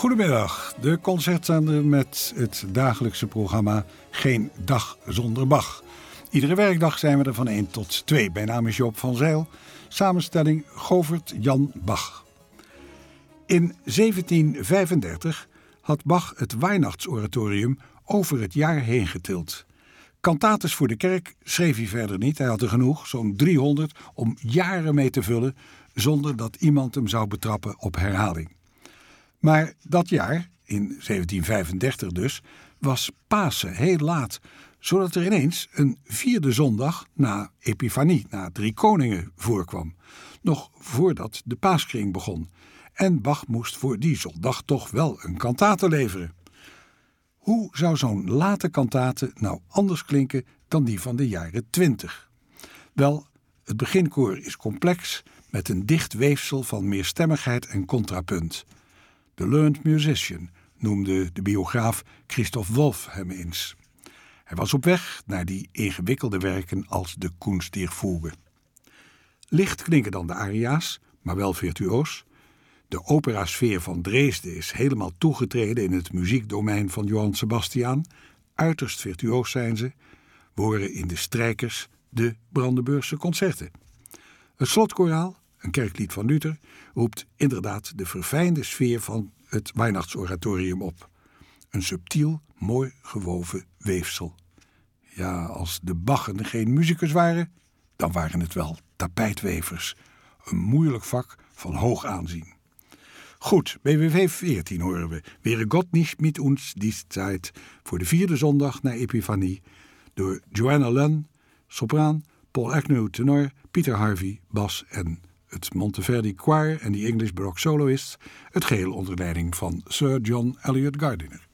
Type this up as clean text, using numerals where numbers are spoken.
Goedemiddag, de concertzender met het dagelijkse programma Geen Dag Zonder Bach. Iedere werkdag zijn we er van 1 tot 2. Mijn naam is Joop van Zijl, samenstelling Govert Jan Bach. In 1735 had Bach het Weihnachtsoratorium over het jaar heen getild. Kantates voor de kerk schreef hij verder niet. Hij had er genoeg, zo'n 300, om jaren mee te vullen, zonder dat iemand hem zou betrappen op herhaling. Maar dat jaar, in 1735 dus, was Pasen heel laat, zodat er ineens een 4e zondag na Epifanie, na Drie Koningen, voorkwam. Nog voordat de Paaskring begon. En Bach moest voor die zondag toch wel een kantate leveren. Hoe zou zo'n late kantate nou anders klinken dan die van de jaren 20? Wel, het beginkoor is complex, met een dicht weefsel van meerstemmigheid en contrapunt. The learned musician, noemde de biograaf Christoph Wolff hem eens. Hij was op weg naar die ingewikkelde werken als de Kunst der Fuge. Licht klinken dan de aria's, maar wel virtuoos. De operasfeer van Dresden is helemaal toegetreden in het muziekdomein van Johann Sebastian. Uiterst virtuoos zijn ze. We horen in de strijkers de Brandenburgse concerten. Het slotkoraal, een kerklied van Luther, roept inderdaad de verfijnde sfeer van het Weihnachtsoratorium op. Een subtiel, mooi gewoven weefsel. Ja, als de Bachen geen muzikus waren, dan waren het wel tapijtwevers. Een moeilijk vak van hoog aanzien. Goed, BWV 14 horen we. Wäre Gott nicht mit uns die Zeit, voor de 4e zondag na Epifanie, door Joanna Lunn, sopraan, Paul Agnew, tenor, Peter Harvey, bas en het Monteverdi Choir en de English Baroque Soloists, het geheel onder leiding van Sir John Eliot Gardiner.